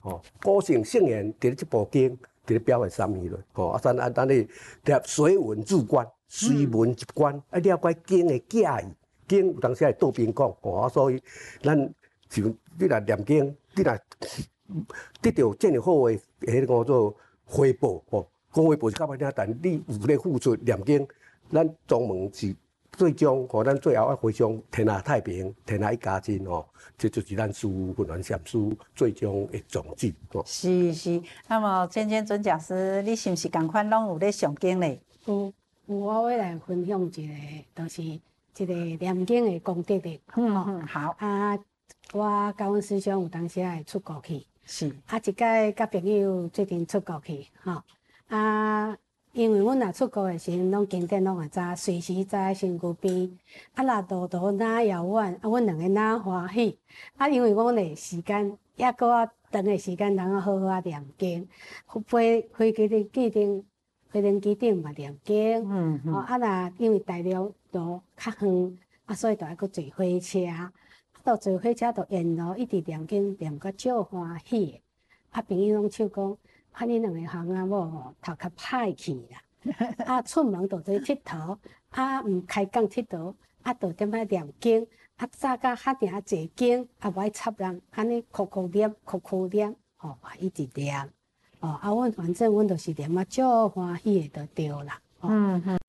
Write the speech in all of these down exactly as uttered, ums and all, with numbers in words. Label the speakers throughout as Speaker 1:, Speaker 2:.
Speaker 1: 吼，古圣圣贤伫咧这部经，伫咧表现啥物咯？吼，啊，咱啊，咱咧了随文入观，随文入观，啊，了解经的假意，经有当时会倒边讲，吼，啊，所以咱就你若念经，你若得到这么好的迄个叫做回报，吼，讲回报是较歹听，但你有咧付出念经，咱宗门是。最终，吼，咱最后要回向天下太平，天下一家亲，吼，这就是咱师父文渊禅师最终的宗旨。
Speaker 2: 是是，那么芊芊准讲师，你是毋是共款拢有咧上经咧？
Speaker 3: 有有，我要来分享一个，就是一个念经的功德的。
Speaker 2: 嗯嗯，好。
Speaker 3: 啊，我甲阮师兄有当时会出国去，
Speaker 2: 是。啊，
Speaker 3: 一届甲朋友最近出国去，吼，啊。因为阮若出国的时阵，拢经典拢会知，随时知身躯边。啊，若路途哪遥远，啊，阮两个哪欢喜。啊，因为阮的时间，也搁啊长的时间，通啊好好啊念经。飞飞机顶机顶，飞机机顶嘛念经。嗯嗯。哦，啊，若因为大陆路较远，啊，所以就爱搁坐火车。啊，到坐火车就沿路一直念经，念到足欢喜的。啊，朋友拢笑讲。啊！恁两个行啊某吼，头壳歹去啦。啊，出门就做佚佗，啊，毋开讲佚佗，啊，就踮遐念经，啊，早甲遐定坐经，啊，无爱插人，安尼哭哭念，哭哭念，吼、哦，一直念，哦，啊，阮反正阮就是念啊，足欢喜的就对啦。哦、嗯嗯。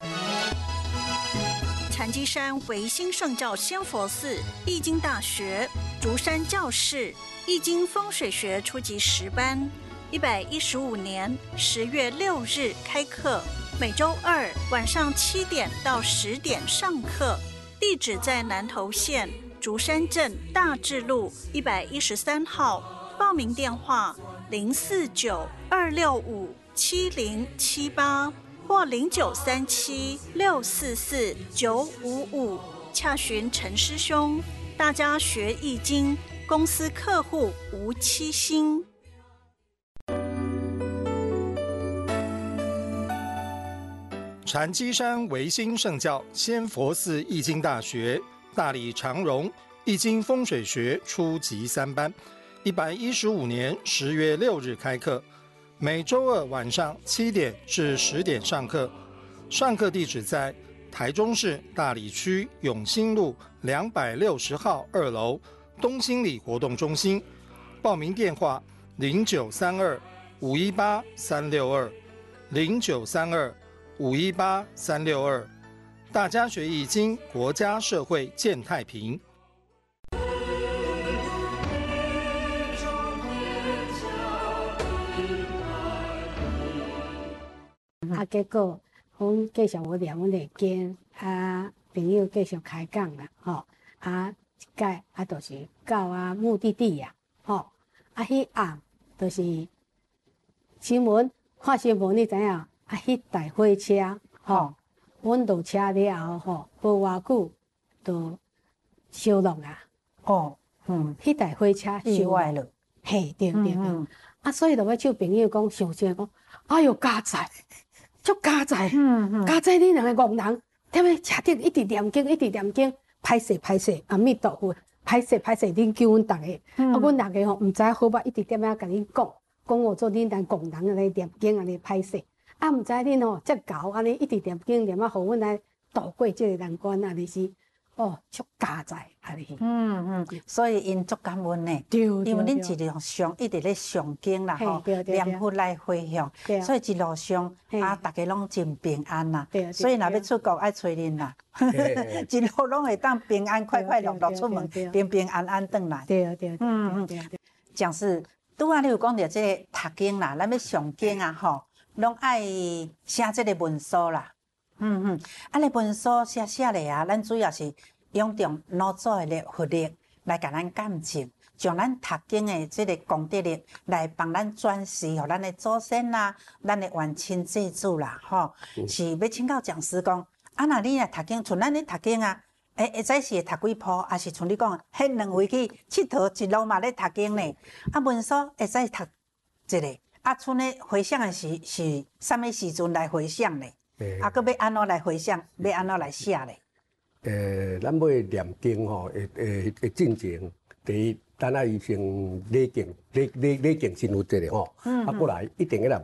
Speaker 4: 禅机山唯心圣教仙佛寺易经大学竹山教室易经风水学初级十班。一百一十五年十月六日开课，每周二晚上七点到十点上课。地址在南投县竹山镇大智路一百一十三号。报名电话零四九二六五七零七八或零九三七六四四九五五。洽询陈师兄。大家学易经，公司客户无欺心。
Speaker 5: 禅机山唯心圣教仙佛寺易经大学大理长荣易经风水学初级三班，一百一十五年十月六日开课，每周二晚上七点至十点上课。上课地址在台中市大理区永兴路两百六十号二楼东兴里活动中心。报名电话零九三二五一八三六二零九三二。五一八三六二，大家学易经，国家社会健太平。
Speaker 3: 啊，结果阮继续我念阮的经，啊，朋友继续开讲啦，吼，啊，一届啊，就是到啊目的地呀，吼，啊，迄暗就是新闻，看新闻你知影？啊，迄台火车，吼，阮落车了后，吼，无偌久就烧落啦。
Speaker 2: 哦，嗯，
Speaker 3: 迄台火车
Speaker 2: 意外了。
Speaker 3: 嘿，对对对。啊，所以就要叫朋友讲，想想讲，哎哟，加载，足加载，嗯嗯，加载恁两个戆人，踮咧车顶一直念经，一直念经，歹势歹势，阿弥陀佛，歹势歹势，恁叫阮逐个，啊，阮逐个吼，毋知好歹一直踮遐甲恁讲，讲我做恁当戆人安尼念经安尼歹势。啊，毋知恁吼，遮厚安尼一直念经念啊，互阮来度过即个难关，安尼是哦，足加载安尼。
Speaker 2: 嗯嗯，所以因足感恩呢，
Speaker 3: 对，
Speaker 2: 因为恁一路上一直咧上经啦吼，念佛来回向，所以一路上啊，大家拢真平安啦。所以若要出国爱找恁啦，一路拢会当平安快快乐乐出门，平平安安转来。
Speaker 3: 对对，
Speaker 2: 嗯嗯，讲是拄仔你有讲到即个读经啦，咱要上经啊吼。拢爱写即个文书啦，嗯嗯，啊，个文书写写咧啊，咱主要是用着脑组的力活力来甲咱感情，将咱读经的即个功德力来帮咱转世，互咱的祖先啦，咱的冤亲债主啦，吼，是要请教讲师讲，啊，若你若读经，像咱咧读经啊，诶，会使是会读几鋪，还是像你讲，迄两位去佚佗一路嘛咧读经咧，啊，文书会使读一个。啊，剩咧回想的是是啥物时阵来回想咧？啊，佮要安怎来回想？要安怎来写咧？
Speaker 1: 诶，咱要念经吼，会会会进前， 第一，咱爱先礼敬礼礼礼敬神佛这个吼，啊，过来一定要来